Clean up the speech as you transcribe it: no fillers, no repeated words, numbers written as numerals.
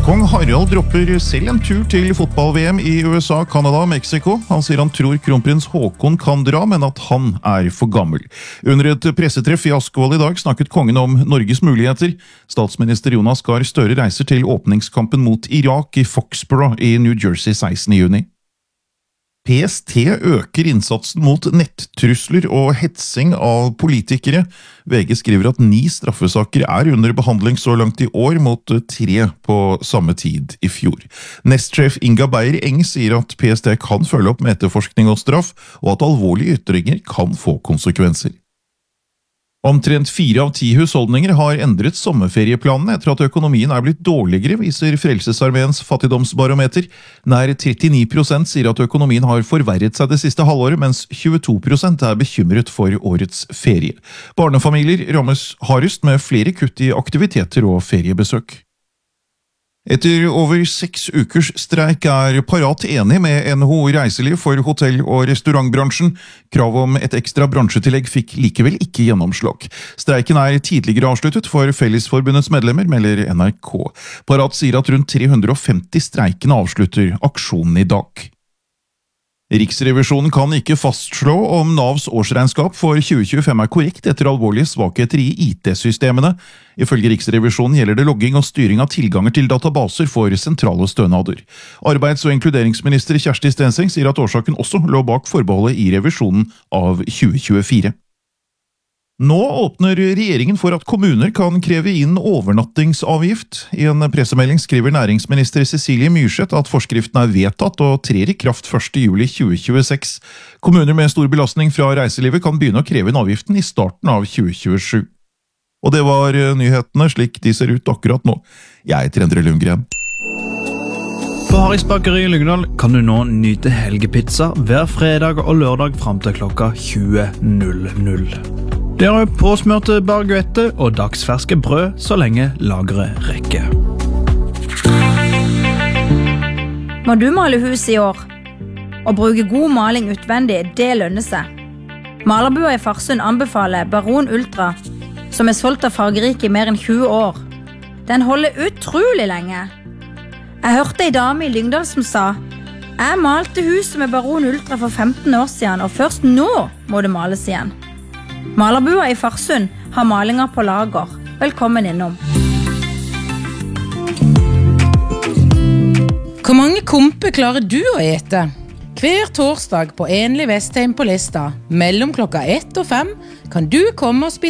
Kong Harald dropper selv en tur til fotball-VM i USA, Canada og Mexico. Han sier han tror kronprins Haakon kan dra, men at han for gammel. Under et pressetreff i Askvoll i dag snakket kongen om Norges muligheter. Statsminister Jonas Gahr Støre reiser til åpningskampen mot Irak i Foxborough i New Jersey 16. juni. PST øker innsatsen mot nettrusler og hetsing av politikere. VG skriver at 9 straffesaker under behandling så langt i år mot 3 på samme tid i fjor. Nestsjef Inga Beyer-Eng sier at PST kan følge opp med etterforskning og straff, og at alvorlige ytringer kan få konsekvenser. Omtrent 4 av 10 husholdninger har endret sommerferieplanene etter at økonomien blitt dårligere, viser Frelsesarmeens fattigdomsbarometer. Nær 39% sier at økonomien har forverret seg det siste halvåret, mens 22% bekymret for årets ferie. Barnefamilier rammes hardest med flere kutt i aktiviteter og feriebesøk. Etter over 6 ukers streik Parat enig med NHO Reiseliv for hotell- og restaurantbransjen. Krav om et ekstra bransjetillegg fikk likevel ikke gjennomslag. Streiken tidligere avsluttet for Fellesforbundets medlemmer, melder NRK. Parat sier at rundt 350 streikende avslutter aksjonen i dag. Riksrevisjonen kan ikke fastslå om Navs årsregnskap for 2025 korrekt etter alvorlige svakheter i IT-systemene. Ifølge Riksrevisjonen gjelder det logging og styring av tilganger til databaser for sentrale stønader. Arbeids- og inkluderingsminister Kjersti Stenseng sier at årsaken også lå bak forbeholdet i revisjonen av 2024. Nå åpner regjeringen for at kommuner kan kreve inn overnattingsavgift. I en pressemelding skriver næringsminister Cecilie Myrseth at forskriften vedtatt og trer i kraft 1. juli 2026. Kommuner med stor belastning fra reiselivet kan begynne å kreve inn avgiften i starten av 2027. Og det var nyhetene slik de ser ut akkurat nå. Jeg heter Endre Lundgren. På Harrys Bakeri i Lyngdal kan du nå nyte helgepizza hver fredag og lørdag frem til klokka 20.00. Det påsmørte baguette og dagsferske brød så lenge lageret rekker. Må du male hus i år? Å bruke god maling utvendig, det lønner seg. Malerbua i Farsund anbefaler Baron Ultra, som solgt av fargerike i mer enn 20 år. Den holder utrolig lenge. Jeg hørte en dame i Lyngdal som sa: «Jeg malte huset med Baron Ultra for 15 år siden, og først nå må det males igjen.» Malerbua i Farsund har malinger på lager. Velkommen innom. Hvor mange komper klarer du å ete? Hver torsdag på Enlig Vestheim på Lista, mellom klokka 1 og 5, kan du komme og spise